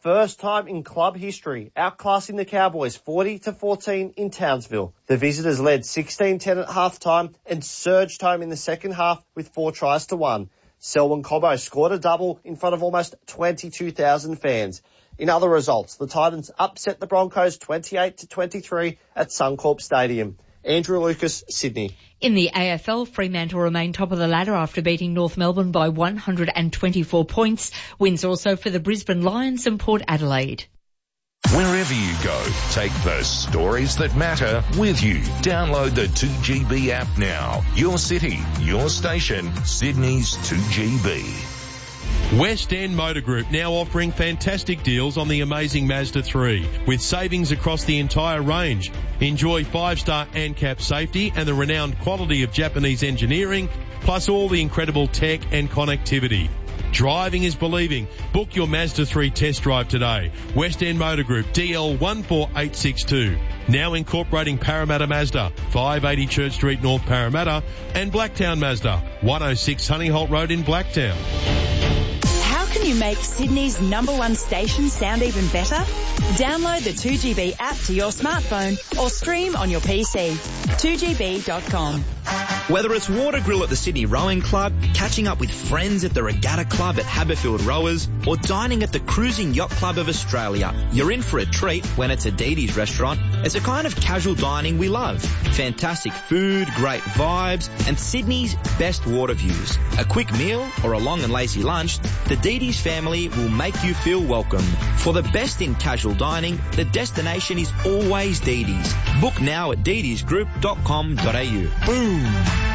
first time in club history, outclassing the Cowboys 40-14 in Townsville. The visitors led 16-10 at halftime and surged home in the second half with 4 tries to 1. Selwyn Cobbo scored a double in front of almost 22,000 fans. In other results, the Titans upset the Broncos 28-23 at Suncorp Stadium. Andrew Lucas, Sydney. In the AFL, Fremantle remain top of the ladder after beating North Melbourne by 124 points. Wins also for the Brisbane Lions and Port Adelaide. Wherever you go, take the stories that matter with you. Download the 2GB app now. Your city, your station, Sydney's 2GB. West End Motor Group now offering fantastic deals on the amazing Mazda 3 with savings across the entire range. Enjoy 5-star ANCAP safety and the renowned quality of Japanese engineering, plus all the incredible tech and connectivity. Driving is believing. Book your Mazda 3 test drive today. West End Motor Group, DL 14862. Now incorporating Parramatta Mazda, 580 Church Street, North Parramatta, and Blacktown Mazda, 106 Honeyholt Road in Blacktown. Can you make Sydney's #1 station sound even better? Download the 2GB app to your smartphone or stream on your PC. 2GB.com. Whether it's water grill at the Sydney Rowing Club, catching up with friends at the Regatta Club at Haberfield Rowers, or dining at the Cruising Yacht Club of Australia, you're in for a treat when it's a Didi's restaurant. It's a kind of casual dining we love. Fantastic food, great vibes, and Sydney's best water views. A quick meal or a long and lazy lunch, the Didi's family will make you feel welcome. For the best in casual dining, the destination is always Didi's. Book now at didisgroup.com.au. Boom!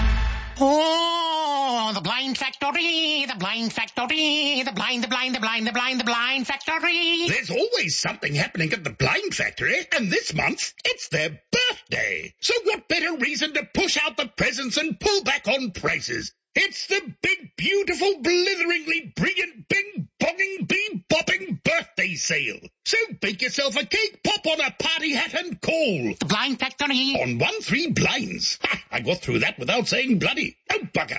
Oh, the blind factory, the blind factory, the blind factory. There's always something happening at the blind factory, and this month it's their birthday. So what better reason to push out the presents and pull back on prices? It's the big, beautiful, blitheringly brilliant, bing-bonging, bee-bopping birthday sale. So bake yourself a cake, pop on a party hat and call. The Blind Factory. On 1-3 blinds. Ha, I got through that without saying bloody. Oh, bugger.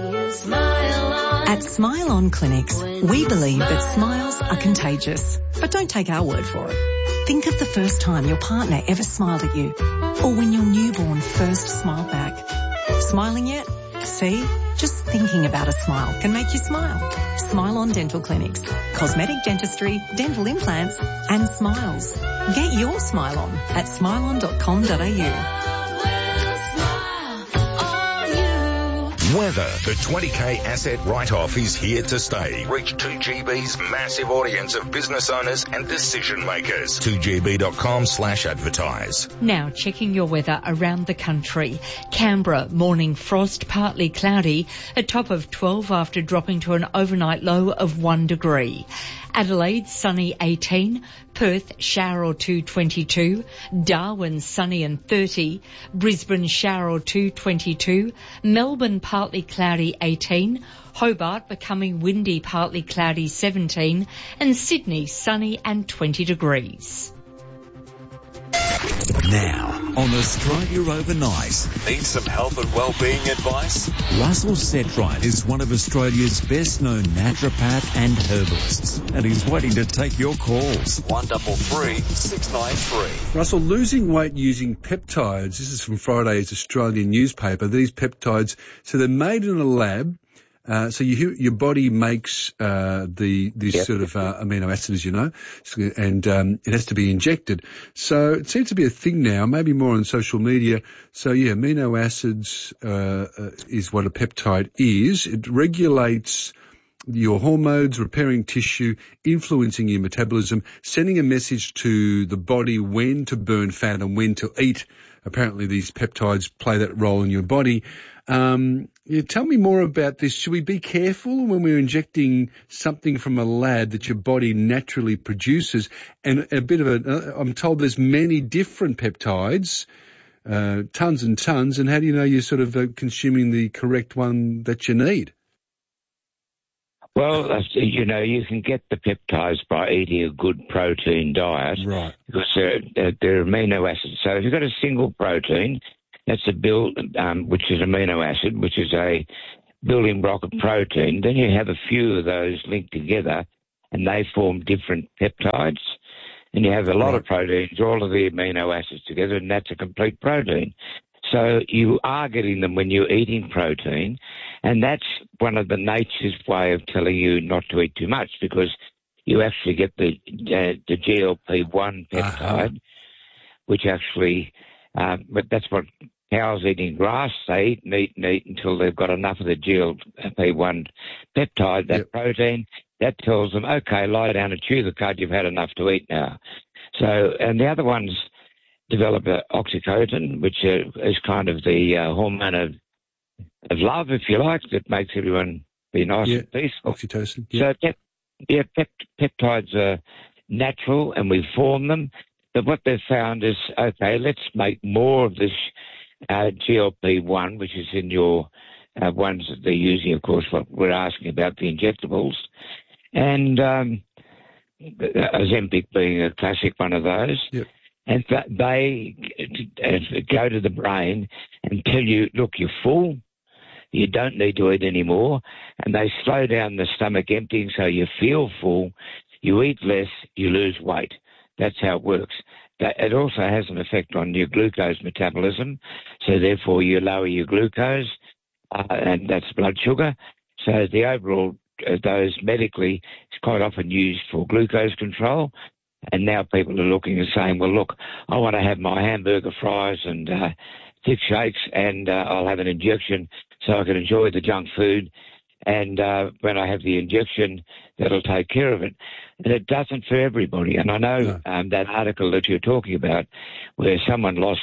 At Smile On Clinics, we believe that smiles are contagious. But don't take our word for it. Think of the first time your partner ever smiled at you, or when your newborn first smiled back. Smiling yet? See? Just thinking about a smile can make you smile. Smile On Dental Clinics. Cosmetic dentistry, dental implants, and smiles. Get your smile on at smileon.com.au. Weather. The 20K asset write-off is here to stay. Reach 2GB's massive audience of business owners and decision makers. 2GB.com/advertise. Now checking your weather around the country. Canberra, morning frost, partly cloudy, a top of 12 after dropping to an overnight low of 1 degree. Adelaide, sunny 18. Perth, shower or two 22. Darwin, sunny and 30. Brisbane, shower or two 22. Melbourne, partly cloudy 18. Hobart, becoming windy, partly cloudy 17. And Sydney, sunny and 20 degrees. Now, on Australia Overnight. Need some health and well-being advice? Russell Setright is one of Australia's best-known naturopath and herbalists, and he's waiting to take your calls. 133 693. Russell, losing weight using peptides. This is from Friday's Australian newspaper. These peptides, so they're made in a lab. So your body makes these sort of amino acids, you know, and it has to be injected. So it seems to be a thing now, maybe more on social media. So yeah, amino acids is what a peptide is. It regulates your hormones, repairing tissue, influencing your metabolism, sending a message to the body when to burn fat and when to eat. Apparently these peptides play that role in your body. Tell me more about this. Should we be careful when we're injecting something from a lab that your body naturally produces? And a bit of I'm told there's many different peptides, tons and tons. And how do you know you're sort of consuming the correct one that you need? Well, you know, you can get the peptides by eating a good protein diet. Right. Because they're amino acids. So if you've got a single protein, that's a which is amino acid, which is a building block of protein. Then you have a few of those linked together, and they form different peptides. And you have a lot of proteins, all of the amino acids together, and that's a complete protein. So you are getting them when you're eating protein, and that's one of the nature's way of telling you not to eat too much, because you actually get the GLP-1 peptide, which actually, but that's what cows eating grass, they eat until they've got enough of the GLP-1 peptide, that protein. That tells them, okay, lie down and chew the cud, you've had enough to eat now. So, and the other ones develop oxytocin, which is kind of the hormone of love, if you like, that makes everyone be nice and peaceful. Oxytocin. So, peptides are natural and we form them. But what they've found is, okay, let's make more of this GLP-1, which is in your ones that they're using, of course, what we're asking about, the injectables. And Ozempic being a classic one of those. Yep. And they go to the brain and tell you, look, you're full, you don't need to eat anymore, and they slow down the stomach emptying so you feel full, you eat less, you lose weight. That's how it works. It also has an effect on your glucose metabolism, so therefore you lower your glucose, and that's blood sugar. So the overall those medically is quite often used for glucose control. And now people are looking and saying, well, look, I want to have my hamburger fries and thick shakes, and I'll have an injection so I can enjoy the junk food. And when I have the injection, that'll take care of it. And it doesn't for everybody. And I know that article that you're talking about where someone lost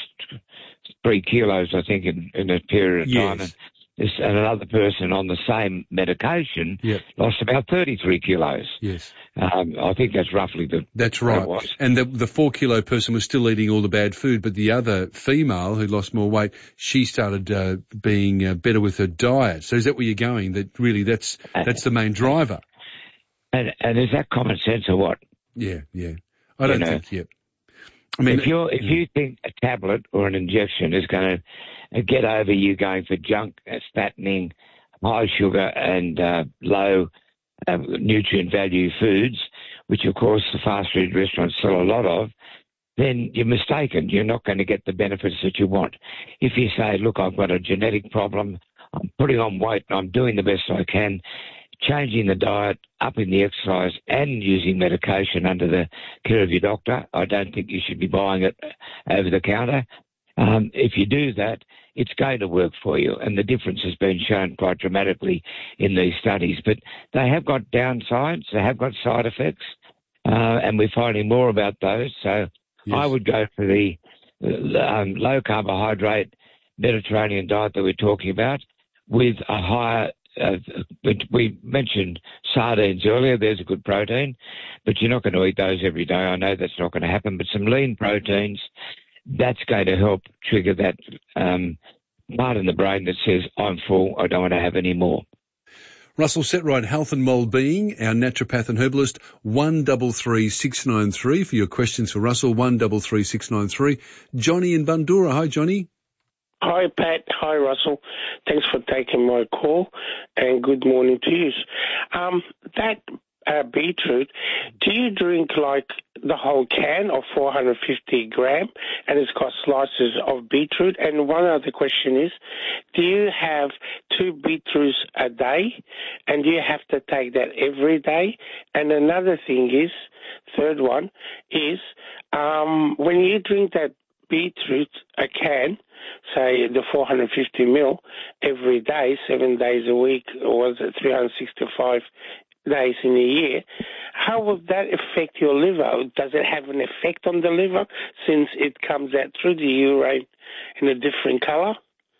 3 kilos, I think, in a period of time. And another person on the same medication lost about 33 kilos. Yes. I think that's roughly That's right. And the 4 kilo person was still eating all the bad food, but the other female who lost more weight, she started being better with her diet. So is that where you're going? That really that's the main driver. And is that common sense or what? Yeah. I don't think. I mean, if you think a tablet or an injection is going to get over you going for junk, fattening, high sugar and low nutrient value foods, which of course the fast food restaurants sell a lot of, then you're mistaken. You're not going to get the benefits that you want. If you say, look, I've got a genetic problem, I'm putting on weight, and I'm doing the best I can, changing the diet, upping the exercise and using medication under the care of your doctor, I don't think you should be buying it over the counter. If you do that, it's going to work for you. And the difference has been shown quite dramatically in these studies. But they have got downsides, they have got side effects, and we're finding more about those. So I would go for the low carbohydrate Mediterranean diet that we're talking about with a higher we mentioned sardines earlier. There's a good protein, but you're not going to eat those every day. I know that's not going to happen, but some lean proteins, that's going to help trigger that part in the brain that says, I'm full, I don't want to have any more. Russell Setright, Health and Wellbeing, our naturopath and herbalist, 133693 for your questions for Russell, 133693. Johnny in Bundoora. Hi, Johnny. Hi, Pat. Hi, Russell. Thanks for taking my call, and good morning to you. That beetroot, do you drink like the whole can of 450 gram, and it's got slices of beetroot? And one other question is, do you have 2 beetroots a day, and do you have to take that every day? And another thing is, third one is, when you drink that beetroot, a can, say the 450 ml every day, 7 days a week, or was it 365 days in a year, how will that affect your liver? Does it have an effect on the liver since it comes out through the urine in a different colour?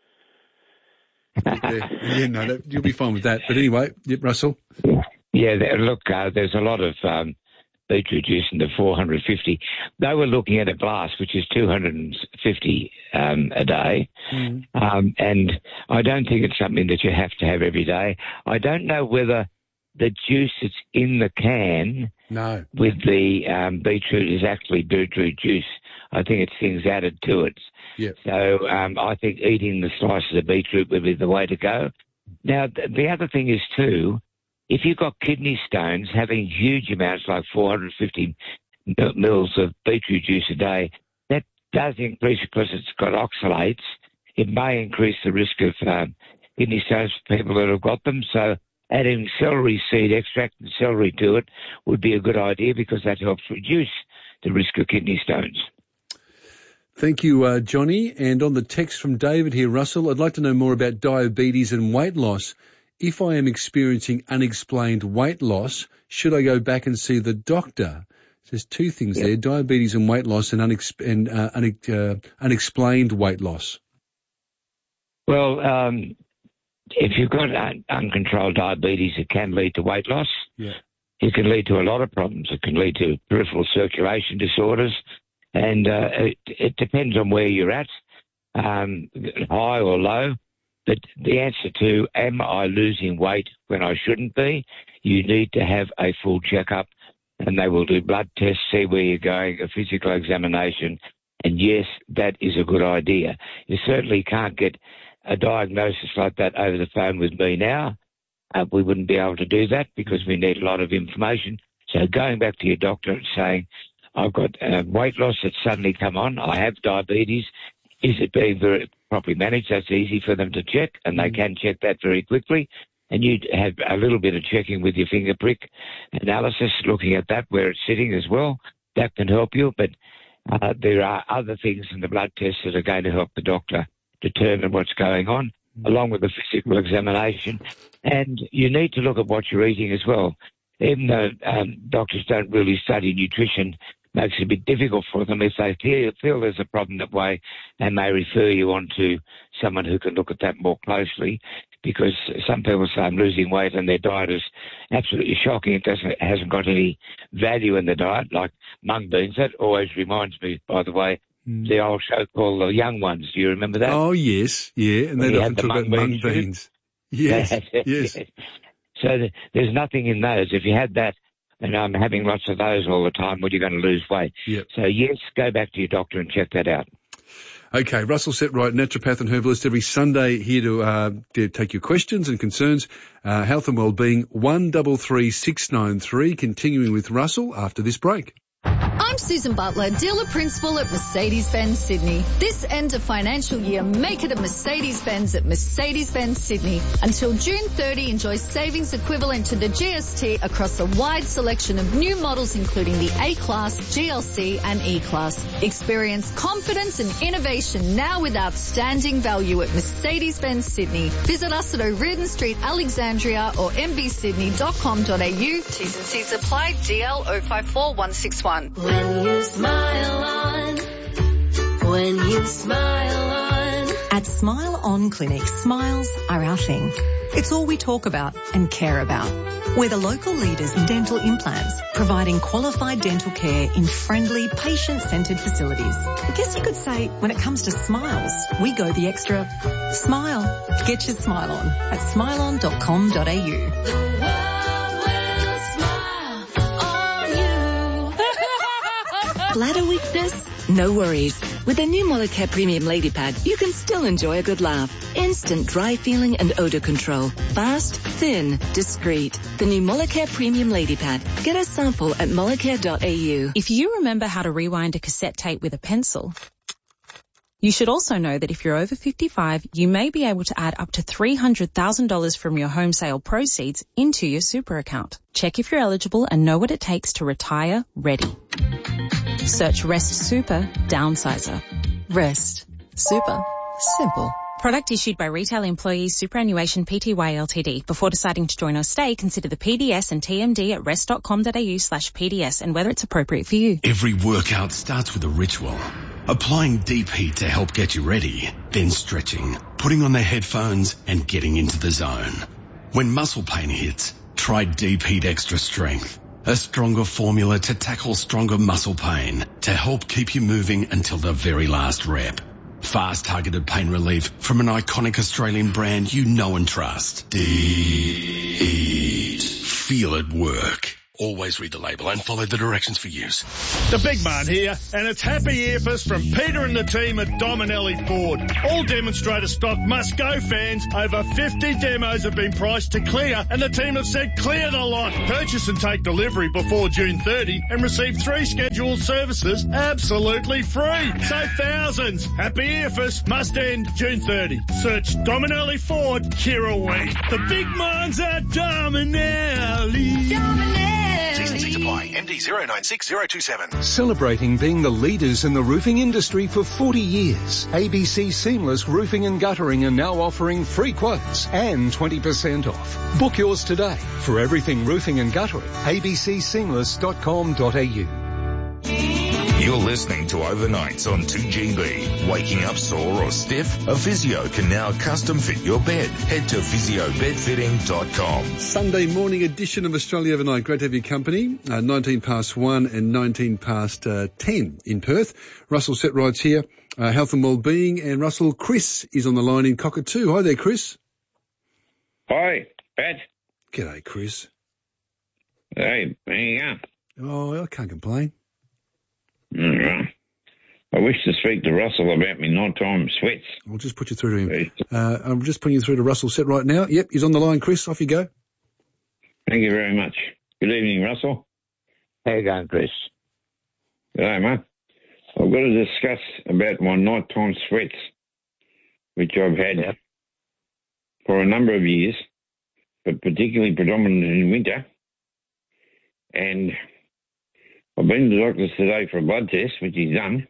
You'll be fine with that. But anyway, Russell? Yeah, look, there's a lot of beetroot juice in the 450. They were looking at a glass, which is 250 a day. And I don't think it's something that you have to have every day. I don't know whether the juice that's in the can with the beetroot is actually beetroot juice. I think it's things added to it. Yep. So I think eating the slices of beetroot would be the way to go. Now, the other thing is, too, if you've got kidney stones, having huge amounts like 450 mils of beetroot juice a day, that does increase because it's got oxalates. It may increase the risk of kidney stones for people that have got them. So adding celery seed extract and celery to it would be a good idea because that helps reduce the risk of kidney stones. Thank you, Johnny. And on the text from David here, Russell, I'd like to know more about diabetes and weight loss. If I am experiencing unexplained weight loss, should I go back and see the doctor? There's two things there, diabetes and weight loss and unexplained weight loss. Well, if you've got uncontrolled diabetes, it can lead to weight loss. Yeah. It can lead to a lot of problems. It can lead to peripheral circulation disorders, and it depends on where you're at, high or low. But the answer to, am I losing weight when I shouldn't be, you need to have a full checkup, and they will do blood tests, see where you're going, a physical examination, and yes, that is a good idea. You certainly can't get a diagnosis like that over the phone with me now. We wouldn't be able to do that because we need a lot of information. So going back to your doctor and saying, I've got weight loss that's suddenly come on, I have diabetes, is it being very properly managed? That's easy for them to check, and they can check that very quickly. And you have a little bit of checking with your finger prick analysis, looking at that where it's sitting as well. That can help you, but there are other things in the blood tests that are going to help the doctor determine what's going on, along with the physical examination. And you need to look at what you're eating as well. Even though doctors don't really study nutrition, makes it a bit difficult for them. If they feel there's a problem that way, they may refer you on to someone who can look at that more closely, because some people say I'm losing weight and their diet is absolutely shocking. It hasn't got any value in the diet, like mung beans. That always reminds me, by the way, the old show called The Young Ones. Do you remember that? Oh, yes, yeah, and they often talk about mung beans. Yes, yes. So there's nothing in those. If you had that, and I'm having lots of those all the time, well, you're going to lose weight. Yep. So, yes, go back to your doctor and check that out. Okay, Russell Setright, naturopath and herbalist, every Sunday here to take your questions and concerns. Health and wellbeing, 133693. Continuing with Russell after this break. I'm Susan Butler, dealer principal at Mercedes-Benz Sydney. This end of financial year, make it a Mercedes-Benz at Mercedes-Benz Sydney. Until June 30, enjoy savings equivalent to the GST across a wide selection of new models including the A-Class, GLC and E-Class. Experience confidence and innovation now with outstanding value at Mercedes-Benz Sydney. Visit us at O'Riordan Street, Alexandria or mbsydney.com.au. T's and C's apply, DL 054161. When you smile on, At Smile On Clinic, smiles are our thing. It's all we talk about and care about. We're the local leaders in dental implants, providing qualified dental care in friendly, patient-centred facilities. I guess you could say, when it comes to smiles, we go the extra smile. Get your smile on at smileon.com.au. Bladder weakness? No worries. With the new Molicare Premium Lady Pad, you can still enjoy a good laugh. Instant dry feeling and odor control. Fast, thin, discreet. The new Molicare Premium Lady Pad. Get a sample at molicare.au. If you remember how to rewind a cassette tape with a pencil, you should also know that if you're over 55, you may be able to add up to $300,000 from your home sale proceeds into your super account. Check if you're eligible and know what it takes to retire ready. Search Rest Super Downsizer. Rest Super Simple. Product issued by Retail Employees Superannuation Pty Ltd. Before deciding to join or stay, consider the PDS and TMD at rest.com.au/PDS and whether it's appropriate for you. Every workout starts with a ritual. Applying deep heat to help get you ready, then stretching, putting on the headphones and getting into the zone. When muscle pain hits, try Deep Heat Extra Strength. A stronger formula to tackle stronger muscle pain to help keep you moving until the very last rep. Fast targeted pain relief from an iconic Australian brand you know and trust. Deep Heat. Feel it work. Always read the label and follow the directions for use. The big man here, and it's happy earfus from Peter and the team at Dominelli Ford. All demonstrator stock must go, fans. Over 50 demos have been priced to clear, and the team have said clear the lot. Purchase and take delivery before June 30 and receive 3 scheduled services absolutely free. So thousands. Happy earfus must end June 30. Search Dominelli Ford, Kirrawee. The big man's at Dominelli. T&Cs apply. MD 096027. Celebrating being the leaders in the roofing industry for 40 years, ABC Seamless Roofing and Guttering are now offering free quotes and 20% off. Book yours today for everything roofing and guttering. abcseamless.com.au. You're listening to Overnights on 2GB. Waking up sore or stiff? A physio can now custom fit your bed. Head to physiobedfitting.com. Sunday morning edition of Australia Overnight. Great to have your company. 19 past 1 and 19 past 10 in Perth. Russell Setrights here, health and wellbeing. And Russell, Chris is on the line in Cockatoo. Hi there, Chris. Hi, Pat. G'day, Chris. Hey, there you go. Oh, I can't complain. I wish to speak to Russell about my nighttime sweats. I'll just put you through to him. I'm just putting you through to Russell Set right now. Yep, he's on the line, Chris. Off you go. Thank you very much. Good evening, Russell. How you going, Chris? G'day, mate. I've got to discuss about my nighttime sweats, which I've had for a number of years, but particularly predominant in winter. And I've been to the doctor's today for a blood test, which he's done.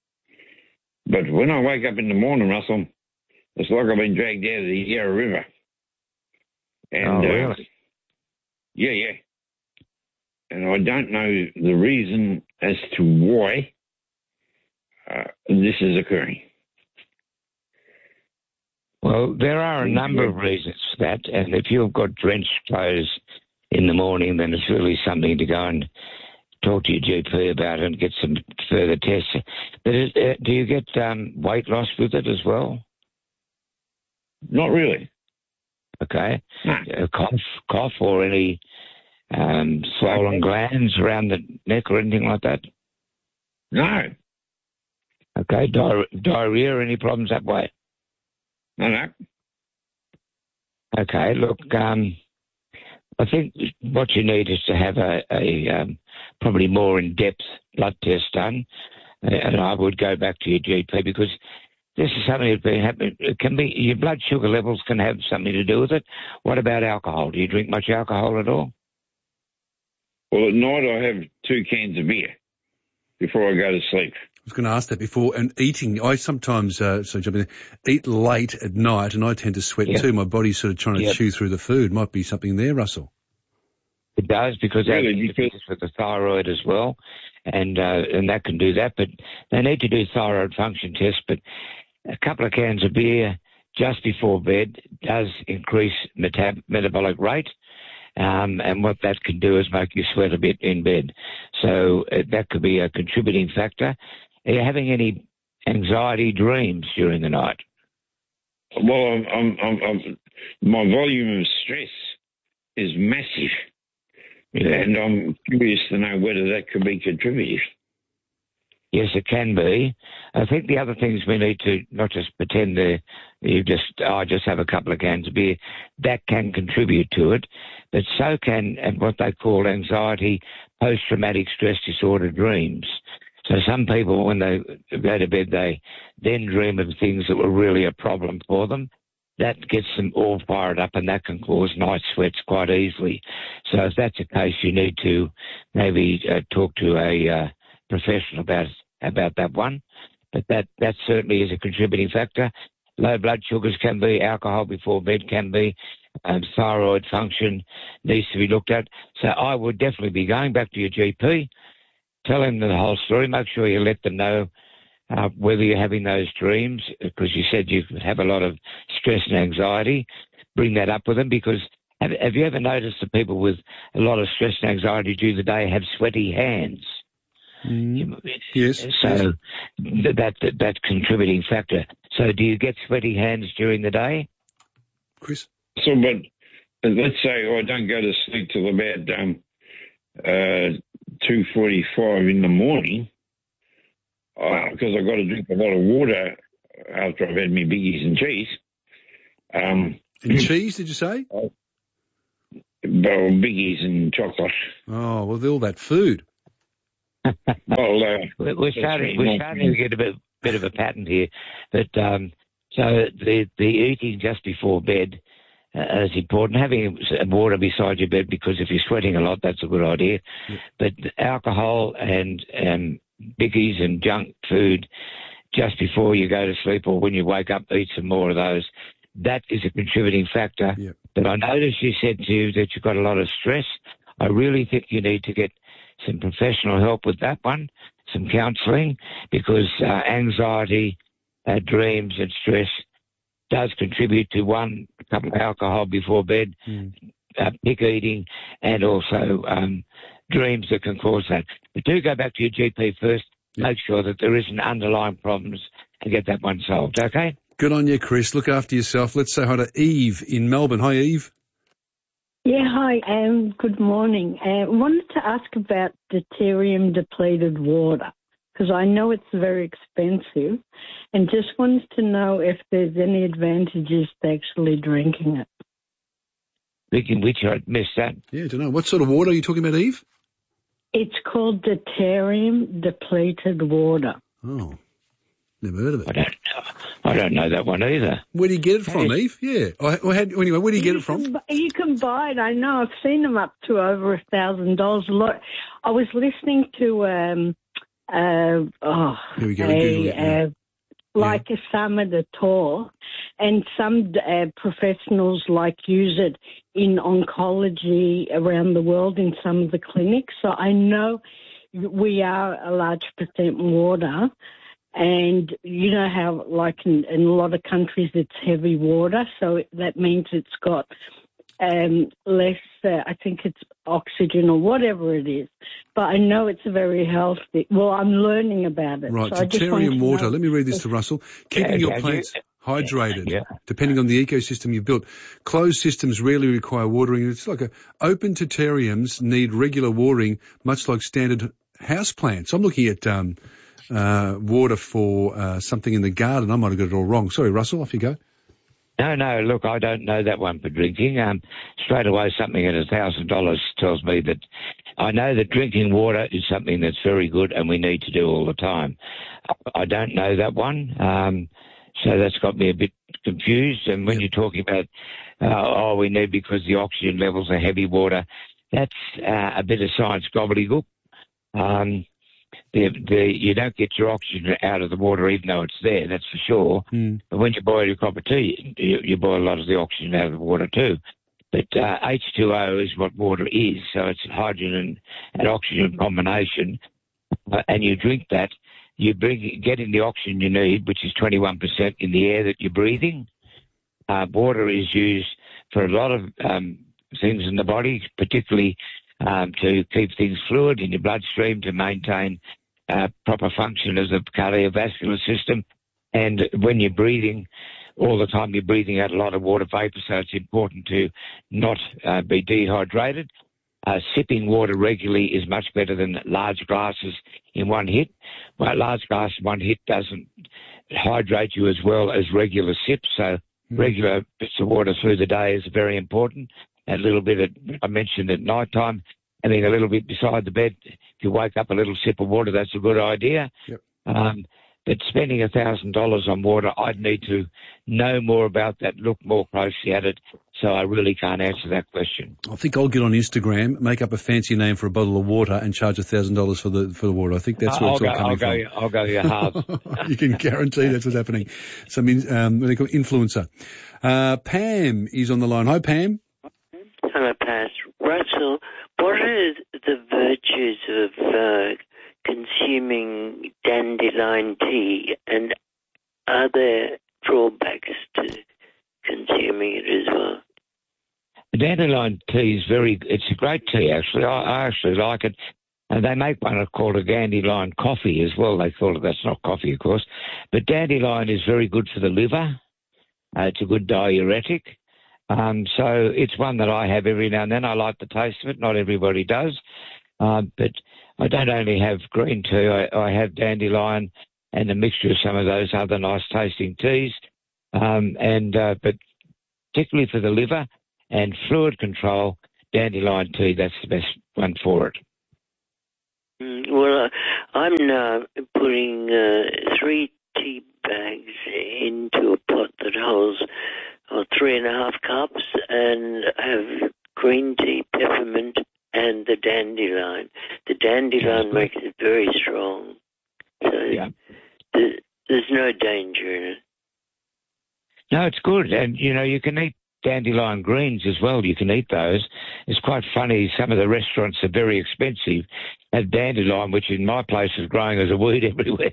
But when I wake up in the morning, Russell, it's like I've been dragged out of the Yarra River. And, really? Yeah. And I don't know the reason as to why this is occurring. Well, there are a number of reasons for that. And if you've got drenched clothes in the morning, then it's really something to go and talk to your GP about it and get some further tests. But do you get weight loss with it as well? Not really. Okay. No. Cough or any swollen glands around the neck or anything like that? No. Okay. Diarrhea, any problems that way? No. Okay. Look, I think what you need is to have a probably more in-depth blood test done, and I would go back to your GP because this is something that's been happening. It can be your blood sugar levels can have something to do with it. What about alcohol? Do you drink much alcohol at all? Well, at night I have 2 cans of beer before I go to sleep. I was going to ask that before. And eating, I sometimes eat late at night, and I tend to sweat too. My body's sort of trying to chew through the food. Might be something there, Russell. It does because that interferes with the thyroid as well, and that can do that. But they need to do thyroid function tests. But a couple of cans of beer just before bed does increase metabolic rate. And what that can do is make you sweat a bit in bed. So that could be a contributing factor. Are you having any anxiety dreams during the night? Well, my volume of stress is massive. Yeah. And I'm curious to know whether that could be contributing. Yes, it can be. I think the other things we need to not just pretend that I just have a couple of cans of beer. That can contribute to it, but so can what they call anxiety, post-traumatic stress disorder dreams. So some people, when they go to bed, they then dream of things that were really a problem for them. That gets them all fired up, and that can cause night sweats quite easily. So if that's the case, you need to maybe talk to a professional about that one. But that certainly is a contributing factor. Low blood sugars can be, alcohol before bed can be, thyroid function needs to be looked at. So I would definitely be going back to your GP, tell him the whole story, make sure you let them know whether you're having those dreams, because you said you have a lot of stress and anxiety. Bring that up with them, because have you ever noticed that people with a lot of stress and anxiety during the day have sweaty hands? Yes. So that's contributing factor. So do you get sweaty hands during the day? Chris? So, but let's say I don't go to sleep till about 2:45 in the morning because I've got to drink a lot of water after I've had my biggies and cheese. And cheese, did you say? Well, biggies and chocolate. Oh, well, all that food. Well, we're starting to get a bit of a pattern here. But so the eating just before bed is important. Having water beside your bed, because if you're sweating a lot, that's a good idea. Yeah. But alcohol and biggies and junk food just before you go to sleep or when you wake up, eat some more of those. That is a contributing factor. Yep. But I noticed you said to you that you've got a lot of stress. I really think you need to get some professional help with that one, some counselling, because anxiety, dreams and stress does contribute to a cup of alcohol before bed, pick eating, and also dreams that can cause that. But do go back to your GP first, make sure that there isn't underlying problems and get that one solved, okay? Good on you, Chris. Look after yourself. Let's say hi to Eve in Melbourne. Hi, Eve. Yeah, hi. Good morning. I wanted to ask about deuterium-depleted water, because I know it's very expensive, and just wanted to know if there's any advantages to actually drinking it. Drinking which? I missed that. Yeah, I don't know. What sort of water are you talking about, Eve? It's called deuterium-depleted water. Oh, never heard of it. I don't know that one either. Where do you get it from, Eve? Yeah. Anyway, where do you get it from? You can buy it. I know. I've seen them up to over $1,000. I was listening to Here we go. a summit, a tour, and some professionals use it in oncology around the world in some of the clinics. So I know we are a large percent water. And you know how, in a lot of countries, it's heavy water, so that means it's got less, I think it's oxygen or whatever it is. But I know it's very healthy. Well, I'm learning about it. Right, so deuterium water. Let me read this to Russell. Keeping your plants hydrated, depending on the ecosystem you've built. Closed systems rarely require watering. It's like open deuteriums need regular watering, much like standard house plants. I'm looking at water for something in the garden. I might have got it all wrong. Sorry, Russell, off you go. No, look, I don't know that one for drinking. Straight away, something at $1,000 tells me that I know that drinking water is something that's very good and we need to do all the time. I don't know that one, so that's got me a bit confused. And when you're talking about, we need because the oxygen levels are heavy water, that's a bit of science gobbledygook. You don't get your oxygen out of the water even though it's there, that's for sure. But when you boil your cup of tea, you boil a lot of the oxygen out of the water too. But H2O is what water is, so it's hydrogen and oxygen combination. And you drink that, you getting the oxygen you need, which is 21% in the air that you're breathing. Water is used for a lot of things in the body, particularly to keep things fluid in your bloodstream, to maintain proper function of the cardiovascular system. And when you're breathing, all the time you're breathing out a lot of water vapor, so it's important to not be dehydrated. Sipping water regularly is much better than large glasses in one hit. Well, large glass in one hit doesn't hydrate you as well as regular sips, so regular bits of water through the day is very important. A little bit, I mentioned at night time, having a little bit beside the bed. If you wake up, a little sip of water, that's a good idea. Yep. But spending $1,000 on water, I'd need to know more about that, look more closely at it, so I really can't answer that question. I think I'll get on Instagram, make up a fancy name for a bottle of water and charge $1,000 for the water. I think that's where it's all coming from. I'll go your half. You can guarantee that's what's happening. Some what they call influencer. Pam is on the line. Hi, Pam. Hello, Pat. Russell, what are the virtues of consuming dandelion tea, and are there drawbacks to consuming it as well? Dandelion tea is it's a great tea, actually. I actually like it. And they make one called a dandelion coffee as well. They call it, that's not coffee, of course. But dandelion is very good for the liver. It's a good diuretic. So it's one that I have every now and then. I like the taste of it. Not everybody does. But I don't only have green tea. I have dandelion and a mixture of some of those other nice tasting teas. But particularly for the liver and fluid control, dandelion tea, that's the best one for it. Well, I'm now putting 3 tea bags into a pot that holds 3.5 cups, and have green tea, peppermint, and the dandelion. The dandelion makes it very strong. So there's no danger in it. No, it's good. And, you can eat dandelion greens as well. You can eat those. It's quite funny. Some of the restaurants are very expensive. Have dandelion, which in my place is growing as a weed everywhere.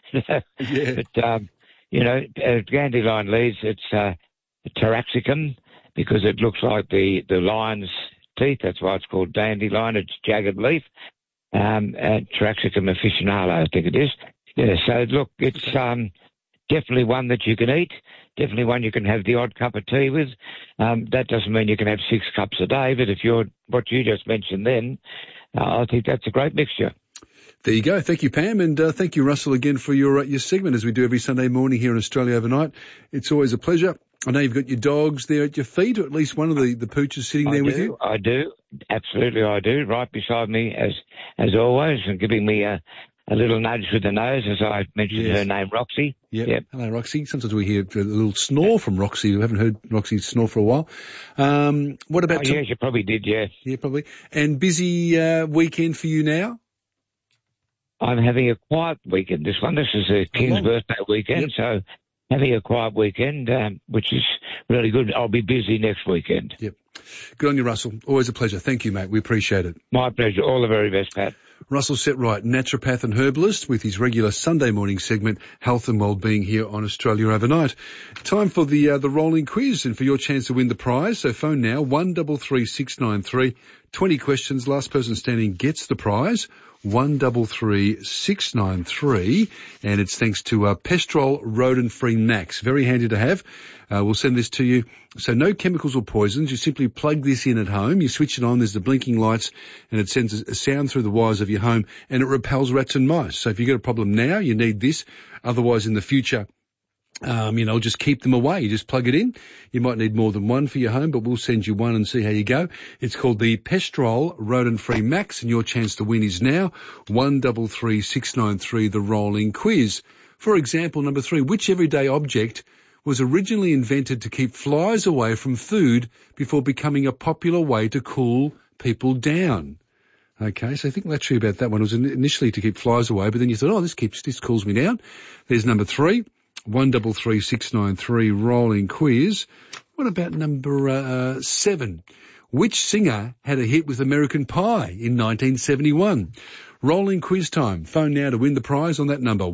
But, dandelion leaves, it's taraxacum, because it looks like the lion's teeth. That's why it's called dandelion. It's jagged leaf. Taraxacum officinale, I think it is. Yeah, so look, it's definitely one that you can eat, definitely one you can have the odd cup of tea with. That doesn't mean you can have 6 cups a day, but if you're what you just mentioned then, I think that's a great mixture. There you go. Thank you, Pam, and thank you, Russell, again for your segment, as we do every Sunday morning here in Australia Overnight. It's always a pleasure. I know you've got your dogs there at your feet, or at least one of the pooches sitting there with you. I do. Absolutely, I do. Right beside me, as always, and giving me a little nudge with the nose, as I mentioned her name, Roxy. Yep. Hello, Roxy. Sometimes we hear a little snore from Roxy. We haven't heard Roxy snore for a while. What about... yes, you probably did, yeah. Yeah, probably. And busy weekend for you now? I'm having a quiet weekend, this one. This is a King's birthday weekend, so having a quiet weekend, which is really good. I'll be busy next weekend. Yep. Good on you, Russell. Always a pleasure. Thank you, mate. We appreciate it. My pleasure. All the very best, Pat. Russell Setright, naturopath and herbalist, with his regular Sunday morning segment, Health and Wellbeing, here on Australia Overnight. Time for the rolling quiz and for your chance to win the prize. So phone now, 133693. 20 questions. Last person standing gets the prize. 133693, and it's thanks to Pestrol Rodent-Free Max. Very handy to have. We'll send this to you. So no chemicals or poisons. You simply plug this in at home. You switch it on. There's the blinking lights, and it sends a sound through the wires of your home, and it repels rats and mice. So if you've got a problem now, you need this. Otherwise, in the future, just keep them away. You just plug it in. You might need more than one for your home, but we'll send you one and see how you go. It's called the Pestrol Rodent-Free Max, and your chance to win is now 133693, the rolling quiz. For example, number 3, which everyday object was originally invented to keep flies away from food before becoming a popular way to cool people down? Okay, so I think that's true about that one. It was initially to keep flies away, but then you thought, this cools me down. There's number 3. 133693, rolling quiz. What about number 7? Which singer had a hit with American Pie in 1971? Rolling quiz time. Phone now to win the prize on that number,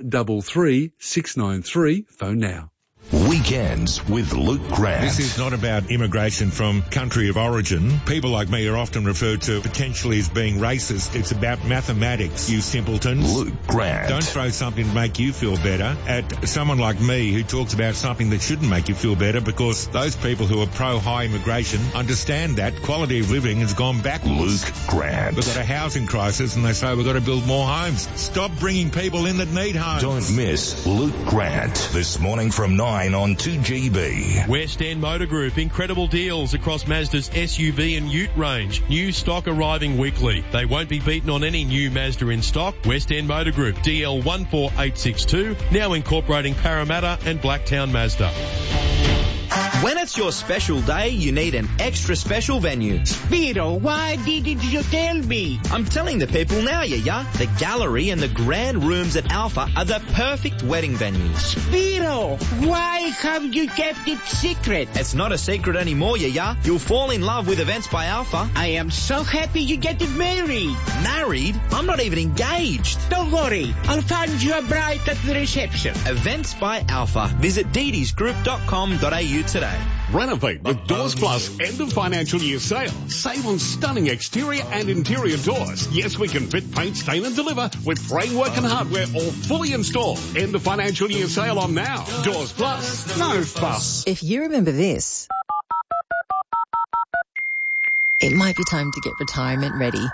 133693. Phone now. Weekends with Luke Grant. This is not about immigration from country of origin. People like me are often referred to potentially as being racist. It's about mathematics, you simpletons. Luke Grant. Don't throw something to make you feel better at someone like me who talks about something that shouldn't make you feel better, because those people who are pro-high immigration understand that quality of living has gone backwards. Luke Grant. We've got a housing crisis and they say we've got to build more homes. Stop bringing people in that need homes. Don't miss Luke Grant this morning from 9 on 2GB. West End Motor Group, incredible deals across Mazda's SUV and Ute range. New stock arriving weekly. They won't be beaten on any new Mazda in stock. West End Motor Group, DL 14862, now incorporating Parramatta and Blacktown Mazda. When it's your special day, you need an extra special venue. Spiro, why didn't you tell me? I'm telling the people now, yeah. The gallery and the grand rooms at Alpha are the perfect wedding venues. Spiro, why have you kept it secret? It's not a secret anymore, yeah. You'll fall in love with Events by Alpha. I am so happy you get married. Married? I'm not even engaged. Don't worry, I'll find you a bride at the reception. Events by Alpha. Visit ddsgroup.com.au today. Renovate with Doors Plus end of financial year sale. Save on stunning exterior and interior doors. Yes, we can fit, paint, stain and deliver with framework and hardware all fully installed. End of financial year sale on now. Doors Plus, no fuss. If you remember this, it might be time to get retirement ready.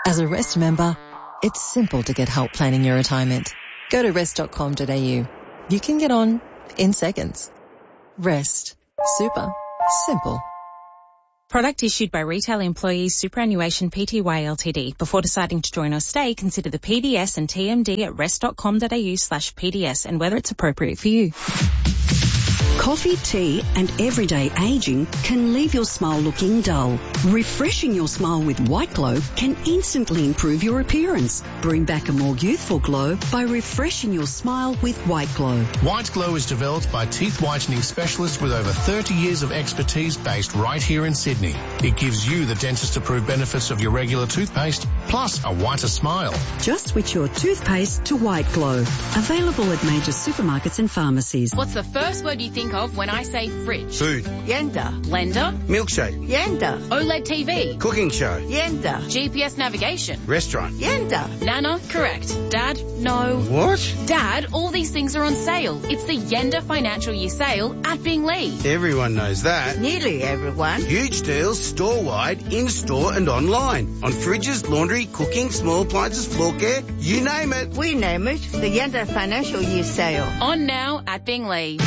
As a Rest member, it's simple to get help planning your retirement. Go to rest.com.au. You can get on in seconds. Rest. Super. Simple. Product issued by Retail Employees Superannuation Pty Ltd. Before deciding to join or stay, consider the PDS and TMD at rest.com.au/PDS and whether it's appropriate for you. Coffee, tea and everyday ageing can leave your smile looking dull. Refreshing your smile with White Glow can instantly improve your appearance. Bring back a more youthful glow by refreshing your smile with White Glow. White Glow is developed by teeth whitening specialists with over 30 years of expertise based right here in Sydney. It gives you the dentist-approved benefits of your regular toothpaste, plus a whiter smile. Just switch your toothpaste to White Glow. Available at major supermarkets and pharmacies. What's the first word you think of when I say fridge? Food. Yenda. Blender. Milkshake. Yenda. OLED TV. Cooking show. Yenda. GPS navigation. Restaurant. Yenda. Nana. Correct. Dad. No. What? Dad, all these things are on sale. It's the Yenda Financial Year Sale at Binglee. Everyone knows that. Nearly everyone. Huge deals store-wide, in-store and online. On fridges, laundry, cooking, small appliances, floor care, you name it. We name it the Yenda Financial Year Sale. On now at Binglee.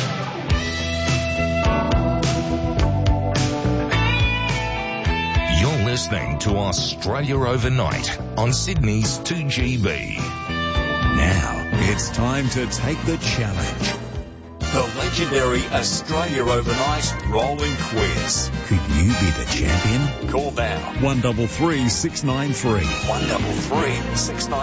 You're listening to Australia Overnight on Sydney's 2GB. Now, it's time to take the challenge. The legendary Australia Overnight Rolling Quiz. Could you be the champion? Call now. 133 693. 133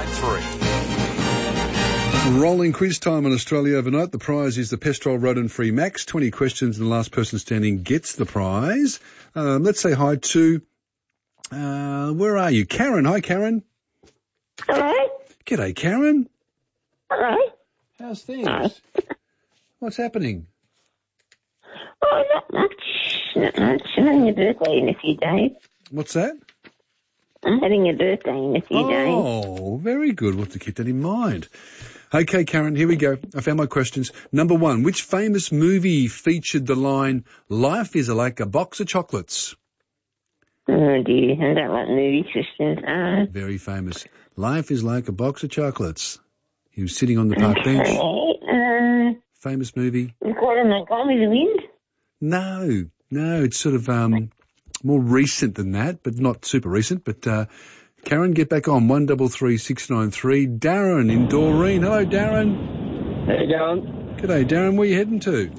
693. Rolling quiz time on Australia Overnight. The prize is the Pestrol Rodent-Free Max. 20 questions and the last person standing gets the prize. Let's say hi to, where are you? Karen. Hi, Karen. Hello. G'day, Karen. Hello. How's things? Hi. What's happening? Oh, not much. Not much. I'm having a birthday in a few days. What's that? I'm having a birthday in a few days. Oh, very good. We'll have to keep that in mind. Okay, Karen, here we go. I found my questions. Number one, which famous movie featured the line, "Life is like a box of chocolates"? Oh, dear. I don't like movie questions. Very famous. Life is like a box of chocolates. He was sitting on the park bench. Famous movie. Gone with the Wind? No, it's sort of more recent than that, but not super recent. But Karen, get back on 133 693. Darren in Doreen. Hello, Darren. How you going? G'day, Darren. Where are you heading to?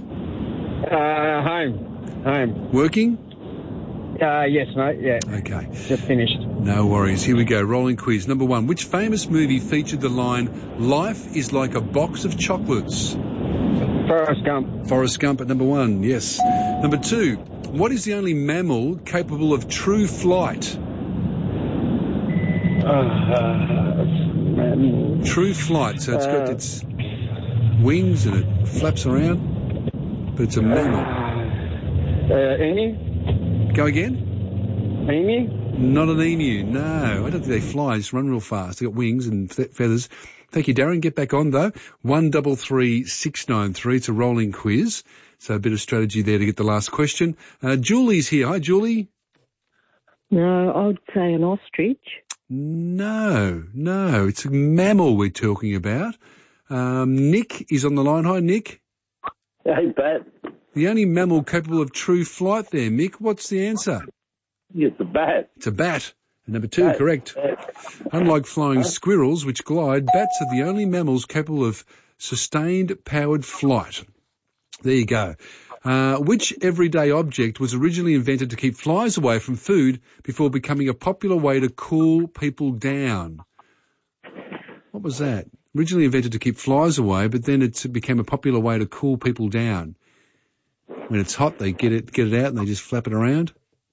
Home. Working? Yes, mate. Yeah. Okay. Just finished. No worries. Here we go. Rolling quiz. Number one. Which famous movie featured the line, "Life is like a box of chocolates"? Forrest Gump. Forrest Gump at number one. Yes. Number two. What is the only mammal capable of true flight? True flight. So it's got its wings and it flaps around, but it's a mammal. Emu? Go again? Emu? Not an emu, no. I don't think they fly, they just run real fast. They've got wings and feathers. Thank you, Darren. Get back on, though. 133 693. It's a rolling quiz. So a bit of strategy there to get the last question. Julie's here. Hi, Julie. No, I would say an ostrich. No. It's a mammal we're talking about. Nick is on the line. Hi, Nick. Hey, Pat. The only mammal capable of true flight there, Mick. What's the answer? It's a bat. It's a bat. And number two, correct. Unlike flying squirrels, which glide, bats are the only mammals capable of sustained powered flight. There you go. Which everyday object was originally invented to keep flies away from food before becoming a popular way to cool people down? What was that? Originally invented to keep flies away, but then it became a popular way to cool people down. When it's hot, they get it out and they just flap it around.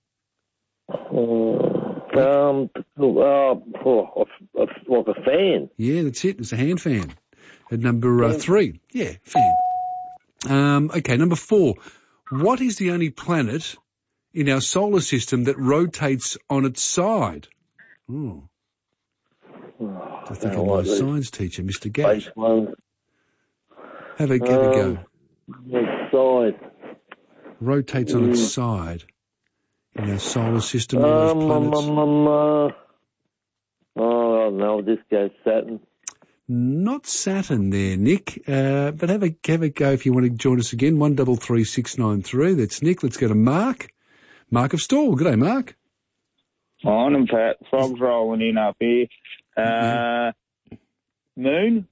Like a fan. Yeah, that's it. It's a hand fan. At number 3. Yeah, fan. Okay, number 4. What is the only planet in our solar system that rotates on its side? I think of my science teacher, Mr. Gash. Have a go. Its side. Rotates on its side. In our solar system, all those planets. I don't know. I'll just go Saturn. Not Saturn there, Nick. But have a go if you want to join us again. 133693. That's Nick. Let's go to Mark. Mark of Stawell. G'day, Mark. Morning, Pat. Frogs rolling in up here. Moon?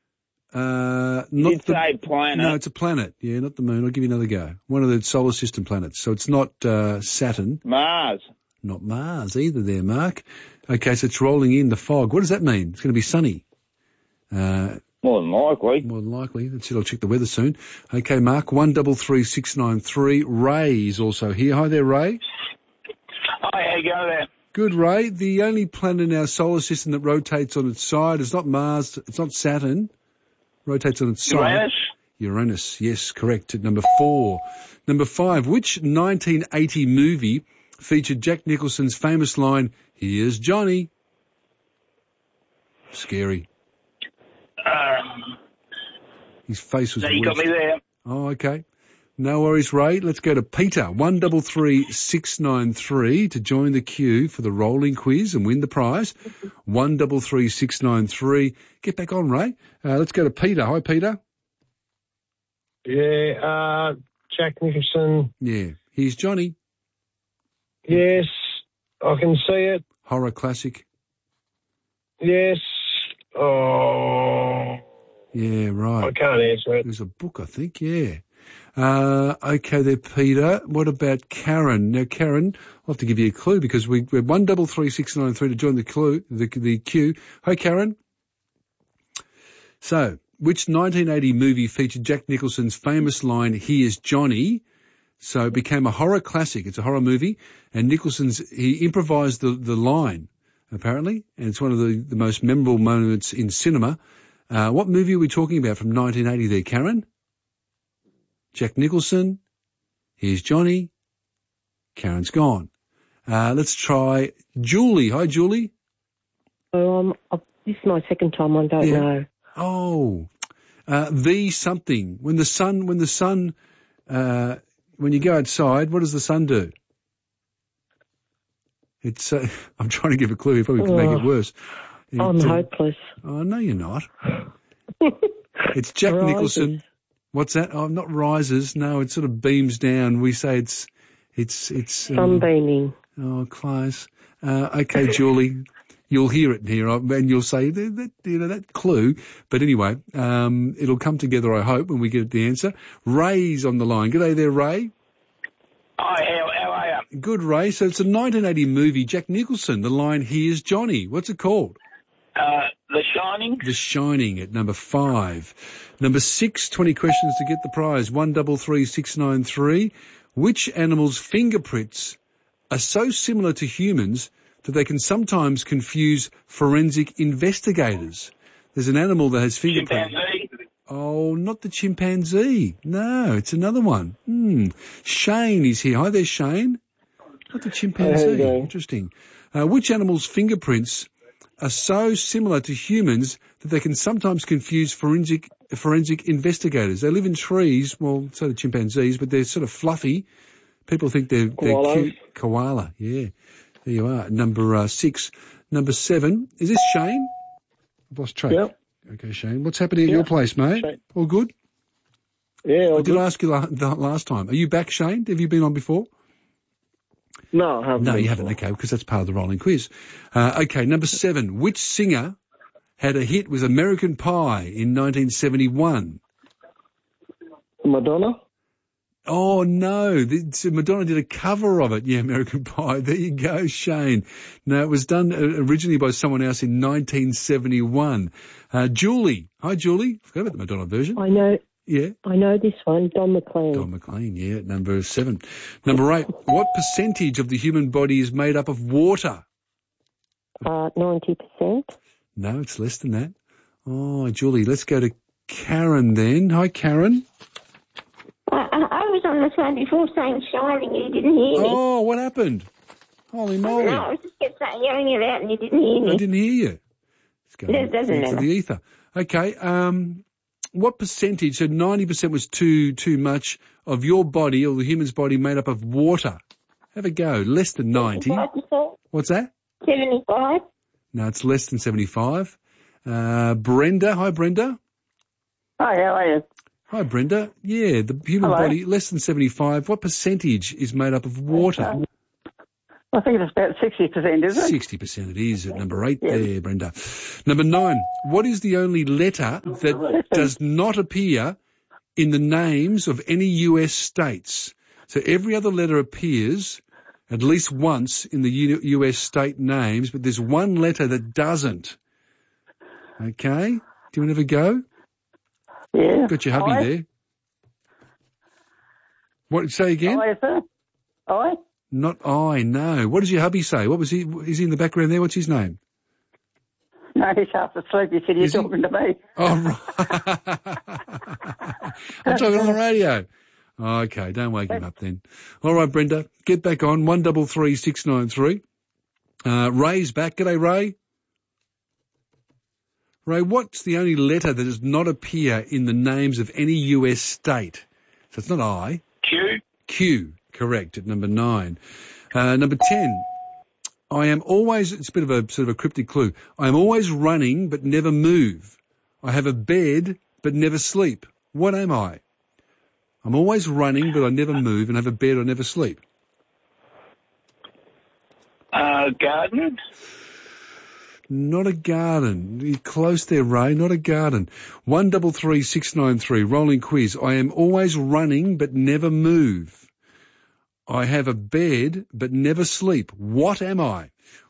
Not say planet. No, it's a planet. Yeah, not the moon. I'll give you another go. One of the solar system planets. So it's not Saturn. Mars. Not Mars either there, Mark. Okay, so it's rolling in the fog. What does that mean? It's going to be sunny. More than likely. More than likely. That's it. I'll check the weather soon. Okay, Mark. 133693. Ray is also here. Hi there, Ray. Hi, how you go there? Good, Ray. The only planet in our solar system that rotates on its side is not Mars. It's not Saturn. Rotates on its side. Uranus. Yes, correct. At number 4. Number 5. Which 1980 movie featured Jack Nicholson's famous line, "Here's Johnny"? Scary. His face was you got me there. Oh, okay. No worries, Ray. Let's go to Peter. 133693 to join the queue for the rolling quiz and win the prize. 133693. Get back on, Ray. Let's go to Peter. Hi, Peter. Yeah, Jack Nicholson. Yeah. Here's Johnny. Yes, I can see it. Horror classic. Yes. Oh. Yeah, right. I can't answer it. There's a book, I think, yeah. Okay there, Peter. What about Karen? Now, Karen, I'll have to give you a clue because we're 133693 to join the queue. Hi, Karen. So, which 1980 movie featured Jack Nicholson's famous line, "Here's Johnny"? So it became a horror classic. It's a horror movie, and he improvised the line, apparently, and it's one of the most memorable moments in cinema. What movie are we talking about from 1980 there, Karen? Jack Nicholson. Here's Johnny. Karen's gone. Let's try Julie. Hi, Julie. This is my second time. I don't know. Oh, the something. When you go outside, what does the sun do? It's. I'm trying to give a clue. You probably can make it worse. I'm hopeless. Oh no, you're not. It's Jack Nicholson. What's that? Oh, not rises. No, it sort of beams down. We say it's sunbeaming. Oh, close. Okay, Julie, you'll hear it here, and you'll say that clue. But anyway, it'll come together, I hope, when we get the answer. Ray's on the line. G'day there, Ray. Hi, how are you? Good, Ray. So it's a 1980 movie, Jack Nicholson. The line, "Here's Johnny." What's it called? The Shining. The Shining at number 5. Number 6, 20 questions to get the prize. 133693. Which animal's fingerprints are so similar to humans that they can sometimes confuse forensic investigators? There's an animal that has fingerprints. Chimpanzee. Oh, not the chimpanzee. No, it's another one. Shane is here. Hi there, Shane. Not the chimpanzee. Interesting. Which animal's fingerprints are so similar to humans that they can sometimes confuse forensic investigators? They live in trees. Well, so do chimpanzees, but they're sort of fluffy. People think they're cute. Koala. Yeah. There you are. Number 6. Number 7. Is this Shane? I've lost track. Yep. Okay, Shane. What's happening at your place, mate? Shane. All good? Yeah, all I did ask you last time. Are you back, Shane? Have you been on before? No, I haven't. No, you haven't. Okay, because that's part of the rolling quiz. Okay, number 7. Which singer had a hit with American Pie in 1971? Madonna? Oh, no. Madonna did a cover of it. Yeah, American Pie. There you go, Shane. No, it was done originally by someone else in 1971. Julie. Hi, Julie. Forgot about the Madonna version. I know. Yeah. I know this one. Don McLean. Don McLean, yeah, number 7. Number 8. What percentage of the human body is made up of water? 90%. No, it's less than that. Oh, Julie, let's go to Karen then. Hi, Karen. I was on the phone before saying Shining, you didn't hear me. Oh, what happened? Holy moly. No, I was just yelling it out and you didn't hear me. I didn't hear you. It doesn't matter. To the ether. Okay, what percentage, so 90% was too much of your body or the human's body made up of water? Have a go. Less than 90. 75%. What's that? 75. No, it's less than 75. Brenda. Hi, Brenda. Hi, how are you? Hi, Brenda. Yeah, the human body, less than 75. What percentage is made up of water? I think it's about 60%, isn't it? 60% it is at number 8 there, Brenda. Number 9. What is the only letter that does not appear in the names of any US states? So every other letter appears at least once in the US state names, but there's one letter that doesn't. Okay? Do you want to have a go? Yeah. Got your hubby there. What, say again? I? Not I, no. What does your hubby say? What was he? Is he in the background there? What's his name? No, he's half asleep. He said, you're talking to me. Oh, right. I'm talking on the radio. Okay, don't wake him up then. All right, Brenda, get back on. 133693. Ray's back. G'day, Ray. Ray, what's the only letter that does not appear in the names of any US state? So it's not I. Q. Q, correct, at number 9. Number 10. I am always, it's a bit of a sort of a cryptic clue. I am always running but never move. I have a bed but never sleep. What am I? I'm always running but I never move and have a bed or never sleep. Garden? Not a garden. You're close there, Ray. Not a garden. 133693, rolling quiz. I am always running but never move. I have a bed but never sleep. What am I?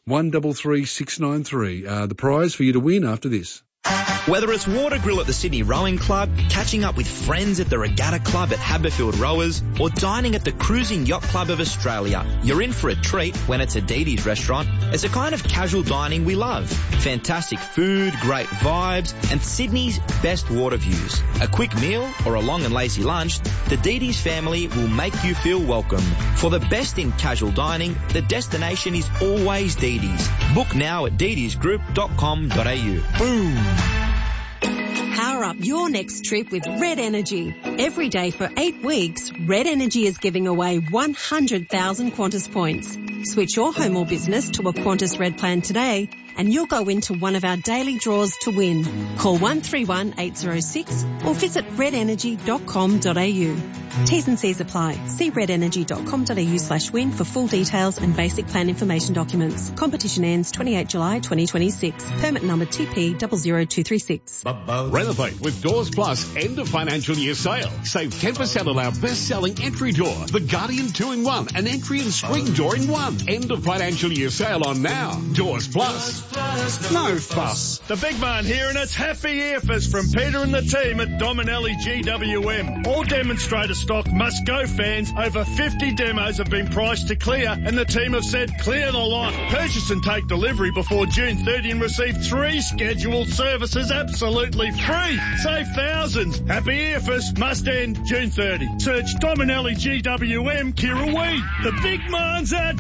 133693. The prize for you to win after this. Whether it's water grill at the Sydney Rowing Club, catching up with friends at the Regatta Club at Haberfield Rowers, or dining at the Cruising Yacht Club of Australia, you're in for a treat when it's a Didi's restaurant. It's a kind of casual dining we love. Fantastic food, great vibes, and Sydney's best water views. A quick meal or a long and lazy lunch, the Didi's family will make you feel welcome. For the best in casual dining, the destination is always Didi's. Book now at didisgroup.com.au. Boom! Power up your next trip with Red Energy. Every day for 8 weeks, Red Energy is giving away 100,000 Qantas points. Switch your home or business to a Qantas Red plan today and you'll go into one of our daily draws to win. Call 131 806 or visit redenergy.com.au. T's and C's apply. See redenergy.com.au/win for full details and basic plan information documents. Competition ends 28 July 2026. Permit number TP00236. Renovate with Doors Plus end of financial year sale. Save 10% on our best-selling entry door, the Guardian 2-in-1, an entry and screen door in one. End of financial year sale on now. Doors Plus. No fuss. The big man here, and it's Happy Earfest from Peter and the team at Dominelli GWM. All demonstrator stock must go fans. Over 50 demos have been priced to clear, and the team have said clear the lot. Purchase and take delivery before June 30 and receive 3 scheduled services absolutely free. Save thousands. Happy Earfest must end June 30. Search Dominelli GWM Kirrawee. The big man's at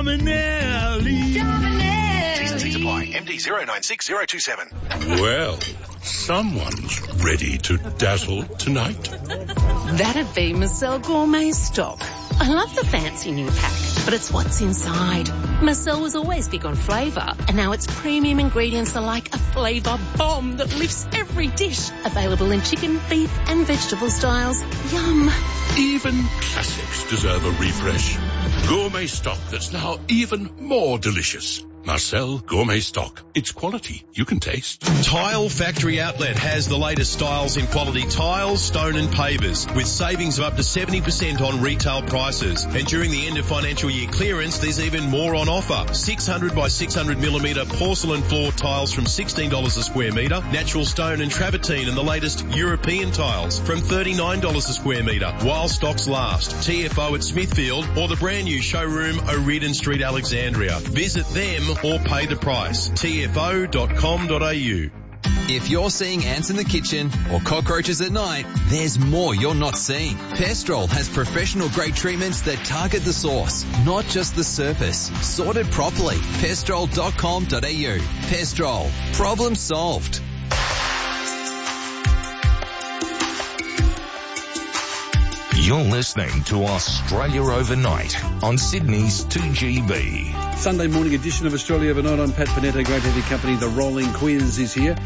Dominelli. T's and C's apply. MD 096027. Well, someone's ready to dazzle tonight. That'd be Marcel Gourmet Stock. I love the fancy new pack, but it's what's inside. Marcel was always big on flavour, and now its premium ingredients are like a flavour bomb that lifts every dish. Available in chicken, beef and vegetable styles. Yum. Even classics deserve a refresh. Gourmet stock that's now even more delicious. Marcel Gourmet Stock. It's quality you can taste. Tile Factory Outlet has the latest styles in quality tiles, stone and pavers with savings of up to 70% on retail prices. And during the end of financial year clearance, there's even more on offer. 600 by 600 millimetre porcelain floor tiles from $16 a square metre, natural stone and travertine and the latest European tiles from $39 a square metre while stocks last. TFO at Smithfield or the brand new showroom O'Riordan Street, Alexandria. Visit them or pay the price. tfo.com.au. If you're seeing ants in the kitchen or cockroaches at night, there's more you're not seeing. Pestrol has professional grade treatments that target the source, not just the surface. Sorted properly. Pestrol.com.au. Pestrol. Problem solved. You're listening to Australia Overnight on Sydney's 2GB. Sunday morning edition of Australia Overnight. I'm Pat Panetta, great to have your company. The Rolling Quiz is here.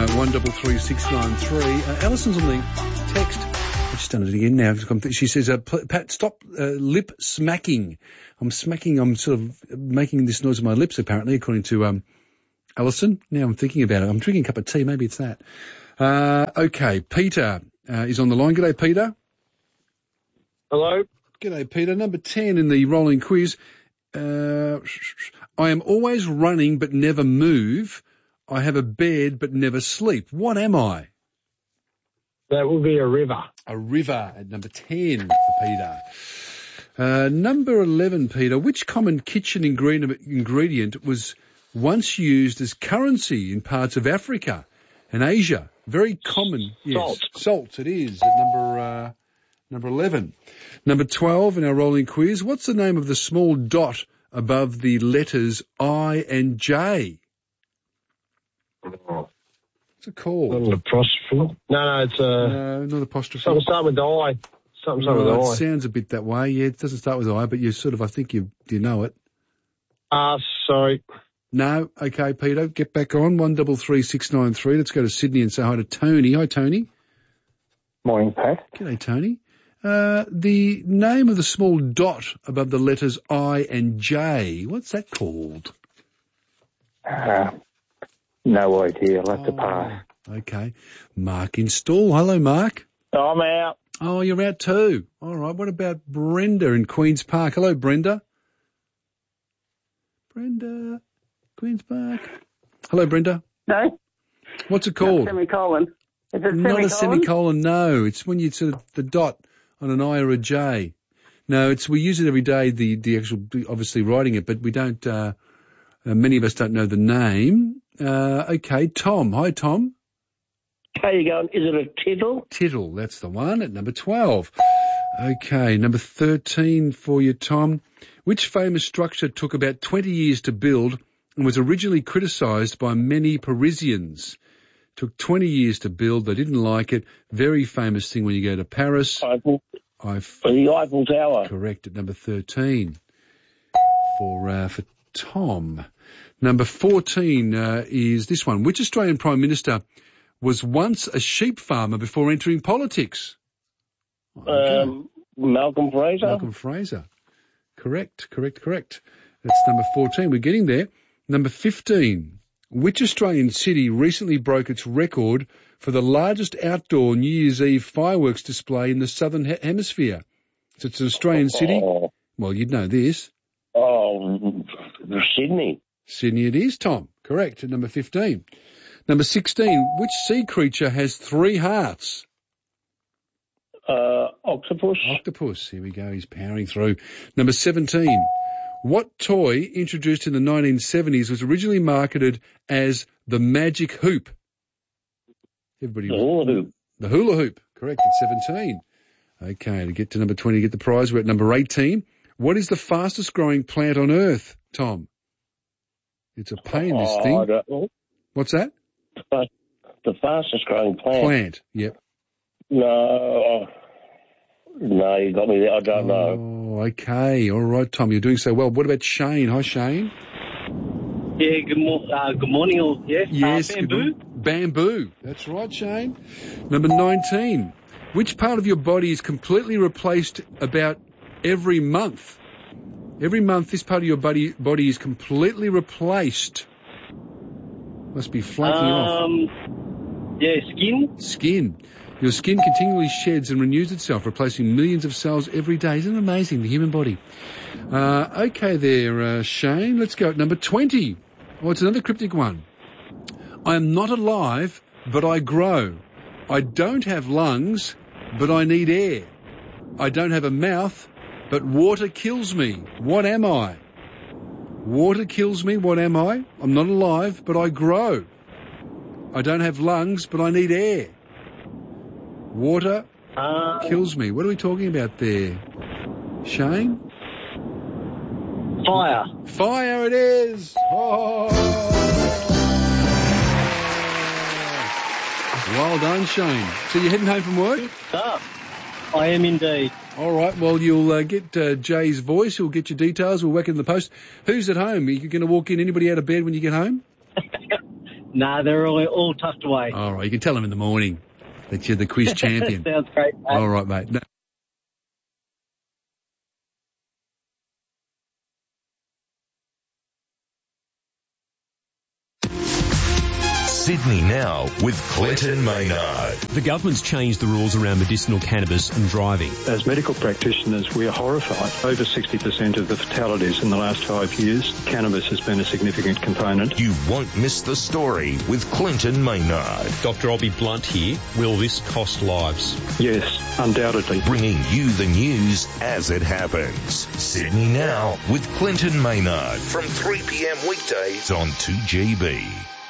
133693. Alison's on the text. I've just done it again now. She says, Pat, stop lip smacking. I'm sort of making this noise with my lips, apparently, according to Alison. Now I'm thinking about it. I'm drinking a cup of tea. Maybe it's that. Okay, Peter is on the line. G'day, Peter. Hello. G'day, Peter. Number 10 in the Rolling Quiz. I am always running but never move. I have a bed but never sleep. What am I? That will be a river. A river at number 10 for Peter. Number 11, Peter. Which common kitchen ingredient was once used as currency in parts of Africa and Asia? Very common. Yes. Salt. Salt, it is, at number 11. Number 12 in our Rolling Quiz. What's the name of the small dot above the letters I and J? What's it called? Not an apostrophe. No, it's No, not apostrophe. something start with I. Something start with I. It sounds a bit that way. Yeah, it doesn't start with I, but you sort of, I think you know it. Sorry. No. Okay, Peter, get back on. 133693. Let's go to Sydney and say hi to Tony. Hi, Tony. Morning, Pat. G'day, Tony. The name of the small dot above the letters I and J, what's that called? No idea. I'll have to pass. Okay. Mark in Stall. Hello, Mark. I'm out. Oh, you're out too. All right. What about Brenda in Queen's Park? Hello, Brenda. Brenda, Queen's Park. Hello, Brenda. No. What's it called? Semicolon. Is it Not a semicolon, no. It's when you sort of the dot on an I or a J. No, we use it every day, the actual, obviously writing it, but we don't, many of us don't know the name. Okay, Tom. Hi, Tom. How you going? Is it a tittle? Tittle, that's the one at number 12. Okay, number 13 for you, Tom. Which famous structure took about 20 years to build and was originally criticised by many Parisians? Took 20 years to build. They didn't like it. Very famous thing when you go to Paris. The Eiffel Tower. Correct at number 13 for Tom. Number 14 is this one. Which Australian Prime Minister was once a sheep farmer before entering politics? Malcolm Fraser. Malcolm Fraser. Correct. That's number 14. We're getting there. Number 15. Which Australian city recently broke its record for the largest outdoor New Year's Eve fireworks display in the Southern Hemisphere? So it's an Australian city. Well, you'd know this. Sydney. Sydney it is, Tom. Correct, at number 15. Number 16. Which sea creature has 3 hearts? Octopus. Octopus. Here we go. He's powering through. Number 17. What toy introduced in the 1970s was originally marketed as the magic hoop? Everybody. The hula hoop. The hula hoop. Correct, at 17. Okay, to get to number 20, get the prize. We're at number 18. What is the fastest growing plant on Earth, Tom? It's a pain, this thing. I don't know. What's that? The fastest growing plant. Plant, yep. No, you got me there. I don't know. Oh, okay. All right, Tom, you're doing so well. What about Shane? Hi, Shane. Yeah, good morning all. Yeah? Yes. Bamboo? Bamboo. That's right, Shane. Number 19. Which part of your body is completely replaced about every month? Every month, this part of your body is completely replaced. Must be flaking off. Yeah, skin. Skin. Your skin continually sheds and renews itself, replacing millions of cells every day. Isn't it amazing, the human body? Okay there, Shane. Let's go at number 20. Oh, it's another cryptic one. I am not alive, but I grow. I don't have lungs, but I need air. I don't have a mouth, but water kills me. What am I? Water kills me. What am I? I'm not alive, but I grow. I don't have lungs, but I need air. Water kills me. What are we talking about there? Shane? Fire. Fire it is. Oh. Well done, Shane. So you're heading home from work? I am indeed. All right, well, you'll get Jay's voice. You'll get your details. We'll whack it in the post. Who's at home? Are you going to walk in? Anybody out of bed when you get home? Nah, they're all tucked away. All right, you can tell them in the morning that you're the quiz champion. Sounds great, mate. All right, mate. No. Sydney Now with Clinton Maynard. The government's changed the rules around medicinal cannabis and driving. As medical practitioners, we are horrified. Over 60% of the fatalities in the last 5 years, cannabis has been a significant component. You won't miss the story with Clinton Maynard. Dr. Obi Blunt here. Will this cost lives? Yes, undoubtedly. Bringing you the news as it happens. Sydney Now with Clinton Maynard from 3 p.m. weekdays on 2GB.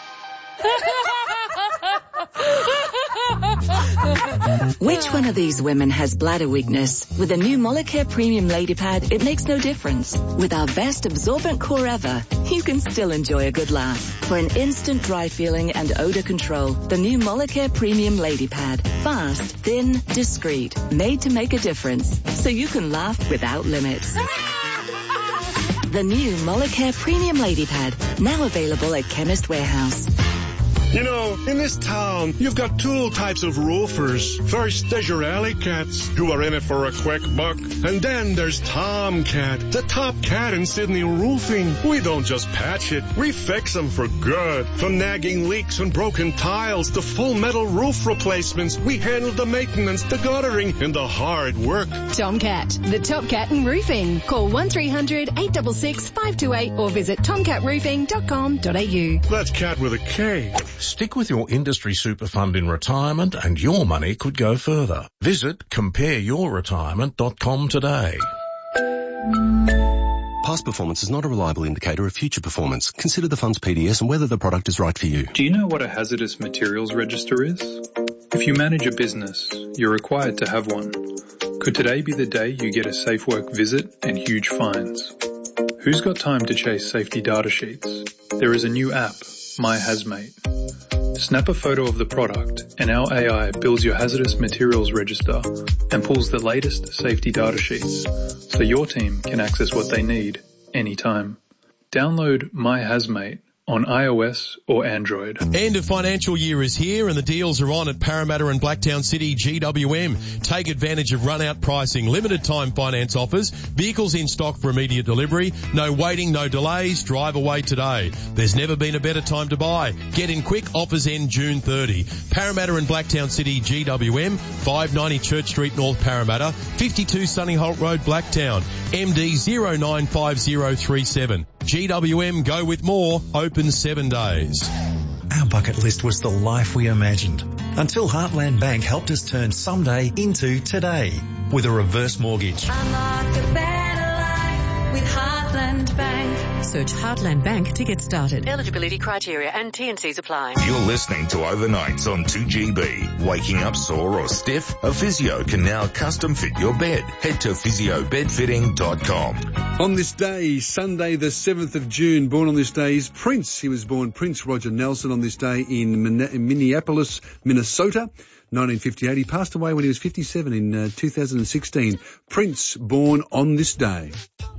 Which one of these women has bladder weakness? With the new Molicare Premium Lady Pad, it makes no difference. With our best absorbent core ever, you can still enjoy a good laugh. For an instant dry feeling and odor control, the new Molicare Premium Lady Pad. Fast, thin, discreet, made to make a difference. So you can laugh without limits. The new Molicare Premium Lady Pad, now available at Chemist Warehouse. You know, in this town, you've got two types of roofers. First, there's your alley cats, who are in it for a quick buck. And then there's Tomcat, the top cat in Sydney roofing. We don't just patch it, we fix them for good. From nagging leaks and broken tiles to full metal roof replacements, we handle the maintenance, the guttering, and the hard work. Tomcat, the top cat in roofing. Call 1300 866 528 or visit tomcatroofing.com.au. That's cat with a K. Stick with your industry super fund in retirement and your money could go further. Visit compareyourretirement.com today. Past performance is not a reliable indicator of future performance. Consider the fund's PDS and whether the product is right for you. Do you know what a hazardous materials register is? If you manage a business, you're required to have one. Could today be the day you get a Safe Work visit and huge fines? Who's got time to chase safety data sheets? There is a new app, My Hazmate. Snap a photo of the product and our AI builds your hazardous materials register and pulls the latest safety data sheets so your team can access what they need anytime. Download My Hazmate on iOS or Android. End of financial year is here and the deals are on at Parramatta and Blacktown City GWM. Take advantage of run-out pricing, limited time finance offers, vehicles in stock for immediate delivery, no waiting, no delays, drive away today. There's never been a better time to buy. Get in quick, offers end June 30. Parramatta and Blacktown City GWM, 590 Church Street North Parramatta, 52 Sunny Holt Road Blacktown, MD 095037. GWM, go with more, open 7 days. Our bucket list was the life we imagined until Heartland Bank helped us turn someday into today with a reverse mortgage. Unlock a better life with Heartland Bank. Search Heartland Bank to get started. Eligibility criteria and T&Cs apply. You're listening to Overnights on 2GB. Waking up sore or stiff? A physio can now custom fit your bed. Head to physiobedfitting.com. On this day, Sunday the 7th of June, born on this day is Prince. He was born Prince Roger Nelson on this day in Minneapolis, Minnesota, 1958. He passed away when he was 57 in 2016. Prince, born on this day.